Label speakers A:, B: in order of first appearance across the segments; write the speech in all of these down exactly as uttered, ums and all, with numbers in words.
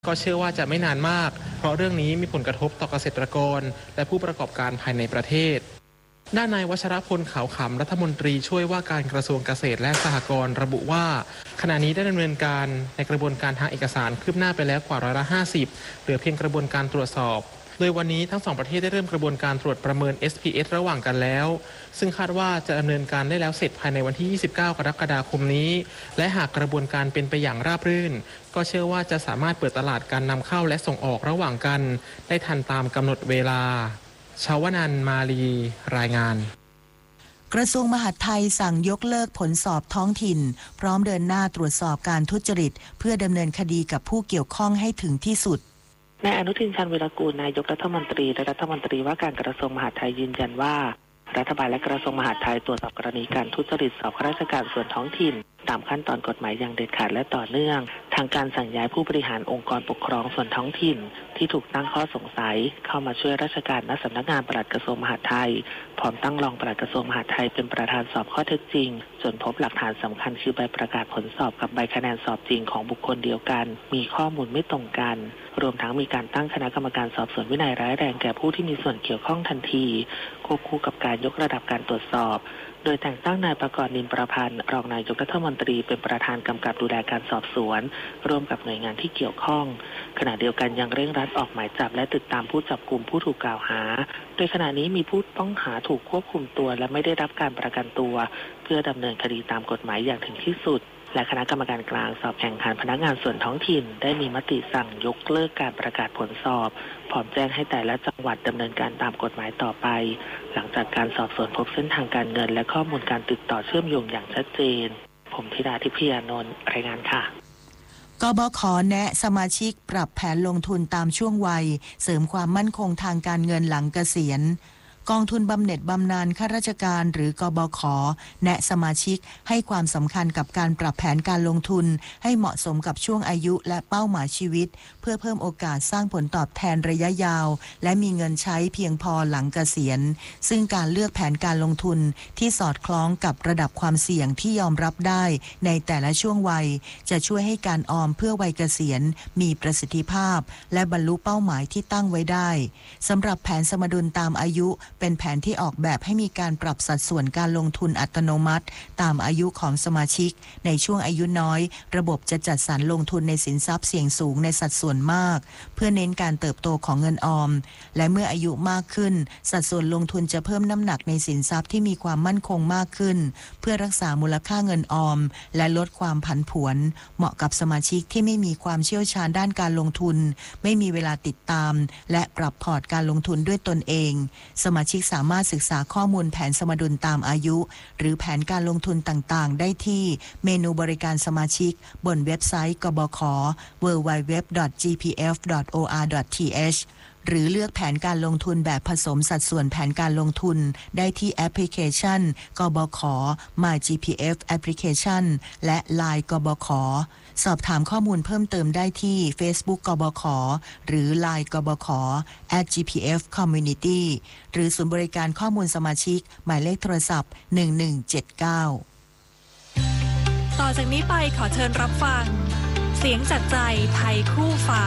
A: ก็เชื่อว่าจะไม่นานมากเพราะเรื่องนี้มีผลกระทบต่อเกษตรกรและผู้ประกอบการภายในประเทศด้านนายวัชรพลขาวขำรัฐมนตรีช่วยว่าการกระทรวงเกษตรและสหกรณ์ระบุว่าขณะนี้ได้ดำเนินการในกระบวนการทางเอกสารคืบหน้าไปแล้วกว่าร้อยละห้าสิบเหลือเพียงกระบวนการตรวจสอบโดยวันนี้ทั้งสองประเทศได้เริ่มกระบวนการตรวจประเมิน เอส พี เอส ระหว่างกันแล้วซึ่งคาดว่าจะดำเนินการได้แล้วเสร็จภายในวันที่ยี่สิบเก้ากรกฎาคมนี้และหากกระบวนการเป็นไปอย่างราบรื่นก็เชื่อว่าจะสามารถเปิดตลาดการนำเข้าและส่งออกระหว่างกันได้ทันตามกำหนดเวลาชาวนันท์มาลีรายงาน
B: กระทรวงมหาดไทยสั่งยกเลิกผลสอบท้องถิ่นพร้อมเดินหน้าตรวจสอบการทุจริตเพื่อดำเนินคดีกับผู้เกี่ยวข้องให้ถึงที่สุด
C: นายอนุทิน ชาญวีรกูลนายกรัฐมนตรีและรัฐมนตรีว่าการกระทรวงมหาดไทยยืนยันว่ารัฐบาลและกระทรวงมหาดไทยตรวจสอบกรณีการทุจริตสอบข้าราชการส่วนท้องถิ่นตามขั้นตอนกฎหมายอย่างเด็ดขาดและต่อเนื่องทางการสั่งย้ายผู้บริหารองค์กรปกครองส่วนท้องถิ่นที่ถูกตั้งข้อสงสัยเข้ามาช่วยราชการณสำนักงานปลัดกระทรวงมหาดไทยพร้อมตั้งรองปลัดกระทรวงมหาดไทยเป็นประธานสอบข้อเท็จจริงจนพบหลักฐานสำคัญคือใบประกาศผลสอบกับใบคะแนนสอบจริงของบุคคลเดียวกันมีข้อมูลไม่ตรงกันรวมทั้งมีการตั้งคณะกรรมการสอบสวนวินัยร้ายแรงแก่ผู้ที่มีส่วนเกี่ยวข้องทันทีควบคู่กับการยกระดับการตรวจสอบโดยแต่งตั้งนายประกรณ์ นินประพันธ์รองนายกรัฐมนตรีเป็นประธานกำกับดูแลการสอบสวนร่วมกับหน่วยงานที่เกี่ยวข้องขณะเดียวกันยังเร่งรัดออกหมายจับและติดตามผู้จับกุมผู้ถูกกล่าวหาโดยขณะนี้มีผู้ต้องหาถูกควบคุมตัวและไม่ได้รับการประกันตัวเพื่อดำเนินคดีตามกฎหมายอย่างถึงที่สุดและคณะกรรมการกลางสอบแข่งขันพนักงานส่วนท้องถิ่นได้มีมติสั่งยกเลิกการประกาศผลสอบพร้อมแจ้งให้แต่ละจังหวัดดำเนินการตามกฎหมายต่อไปหลังจากการสอบสวนพบเส้นทางการเงินและข้อมูลการติดต่อเชื่อมโยงอย่างชัดเจนผมธิดาทิพยานนท์รายงานค่ะ
B: กบข.แนะสมาชิกปรับแผนลงทุนตามช่วงวัยเสริมความมั่นคงทางการเงินหลังเกษียณกองทุนบำเหน็จบำนาญข้าราชการหรือกบข.แนะสมาชิกให้ความสำคัญกับการปรับแผนการลงทุนให้เหมาะสมกับช่วงอายุและเป้าหมายชีวิตเพื่อเพิ่มโอกาสสร้างผลตอบแทนระยะยาวและมีเงินใช้เพียงพอหลังเกษียณซึ่งการเลือกแผนการลงทุนที่สอดคล้องกับระดับความเสี่ยงที่ยอมรับได้ในแต่ละช่วงวัยจะช่วยให้การออมเพื่อวัยเกษียณมีประสิทธิภาพและบรรลุเป้าหมายที่ตั้งไว้ได้สำหรับแผนสมดุลตามอายุเป็นแผนที่ออกแบบให้มีการปรับสัดส่วนการลงทุนอัตโนมัติตามอายุของสมาชิกในช่วงอายุน้อยระบบจะจัดสรรลงทุนในสินทรัพย์เสี่ยงสูงในสัดส่วนมากเพื่อเน้นการเติบโตของเงินออมและเมื่ออายุมากขึ้นสัดส่วนลงทุนจะเพิ่มน้ำหนักในสินทรัพย์ที่มีความมั่นคงมากขึ้นเพื่อรักษามูลค่าเงินออมและลดความผันผวนเหมาะกับสมาชิกที่ไม่มีความเชี่ยวชาญด้านการลงทุนไม่มีเวลาติดตามและปรับพอร์ตการลงทุนด้วยตนเองสมาชิกสามารถศึกษาข้อมูลแผนสมดุลตามอายุหรือแผนการลงทุนต่างๆได้ที่เมนูบริการสมาชิกบนเว็บไซต์กบข ดับเบิลยู ดับเบิลยู ดับเบิลยู ดอท จี พี เอฟ ดอท โอ อาร์ ดอท ที เอช หรือเลือกแผนการลงทุนแบบผสมสัดส่วนแผนการลงทุนได้ที่แอปพลิเคชันกบข My จี พี เอฟ Application และ ไลน์ กบข.สอบถามข้อมูลเพิ่มเติมได้ที่ Facebook กบข.หรือ ไลน์ กบข แอท จี พี เอฟ Community หรือศูนย์บริการข้อมูลสมาชิกหมายเลขโทรศัพท์หนึ่งหนึ่งเจ็ดเก้า
D: ต่อจากนี้ไปขอเชิญรับฟังเสียงจากใจไทยคู่ฟ้า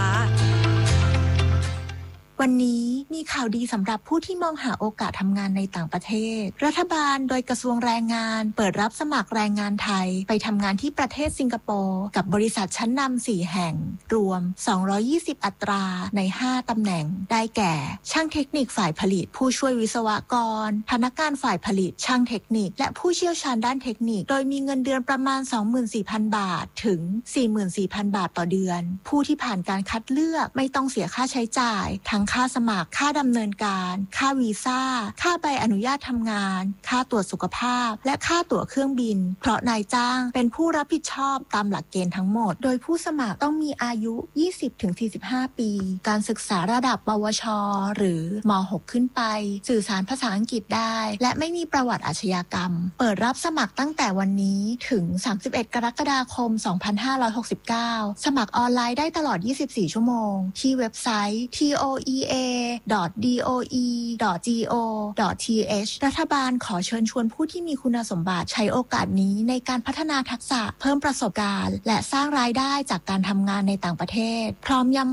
E: วันนี้มีข่าวดีสำหรับผู้ที่มองหาโอกาสทำงานในต่างประเทศรัฐบาลโดยกระทรวงแรงงานเปิดรับสมัครแรงงานไทยไปทำงานที่ประเทศสิงคโปร์กับบริษัทชั้นนำสี่แห่งรวมสองร้อยยี่สิบอัตราในห้าตำแหน่งได้แก่ช่างเทคนิคฝ่ายผลิตผู้ช่วยวิศวกรพนักงานฝ่ายผลิตช่างเทคนิคและผู้เชี่ยวชาญด้านเทคนิคโดยมีเงินเดือนประมาณ สองหมื่นสี่พัน บาทถึง สี่หมื่นสี่พัน บาทต่อเดือนผู้ที่ผ่านการคัดเลือกไม่ต้องเสียค่าใช้จ่ายทั้งค่าสมัครค่าดำเนินการค่าวีซ่าค่าใบอนุญาตทำงานค่าตรวจสุขภาพและค่าตั๋วเครื่องบินเพราะนายจ้างเป็นผู้รับผิดชอบตามหลักเกณฑ์ทั้งหมดโดยผู้สมัครต้องมีอายุ ยี่สิบถึงสี่สิบห้า ปีการศึกษาระดับปวชหรือม หก ขึ้นไปสื่อสารภาษาอังกฤษได้และไม่มีประวัติอาชญากรรมเปิดรับสมัครตั้งแต่วันนี้ถึงสามสิบเอ็ดกรกฎาคมสองพันห้าร้อยหกสิบเก้าสมัครออนไลน์ได้ตลอดยี่สิบสี่ชั่วโมงที่เว็บไซต์ ที โอ อีที เอ ดอท ดี โอ อี ดอท จี โอ ดอท ที เอช รัฐบาลขอเชิญชวนผู้ที่มีคุณสมบัติใช้โอกาสนี้ในการพัฒนาทักษะเพิ่มประสบการณ์และสร้างรายได้จากการทำงานในต่างประเทศพร้อมย้ำ